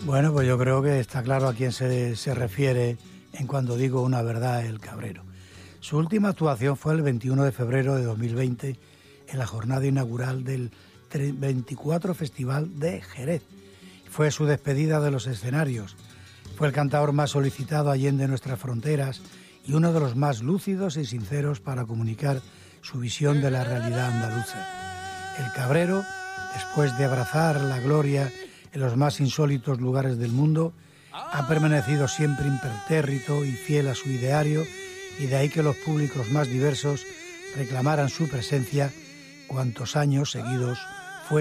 Bueno, pues yo creo que está claro a quién se refiere en cuando digo una verdad, el Cabrero. Su última actuación fue el 21 de febrero de 2020 en la jornada inaugural del 24 Festival de Jerez. Fue su despedida de los escenarios. Fue el cantador más solicitado allende nuestras fronteras y uno de los más lúcidos y sinceros para comunicar su visión de la realidad andaluza. El Cabrero, después de abrazar la gloria en los más insólitos lugares del mundo, ha permanecido siempre impertérrito y fiel a su ideario, y de ahí que los públicos más diversos reclamaran su presencia cuantos años seguidos